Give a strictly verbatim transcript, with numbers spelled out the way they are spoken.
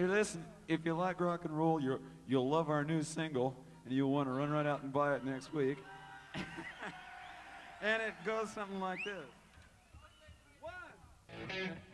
Here, listen, if you like rock and roll, you're, you'll love our new single, and you'll want to run right out and buy it next week. And it goes something like this. One.